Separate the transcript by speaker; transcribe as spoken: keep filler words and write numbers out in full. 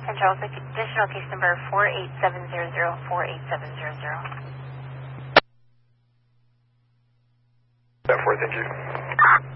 Speaker 1: And Charles, additional case number four eight seven zero zero, four eight seven zero zero.
Speaker 2: That four, thank you.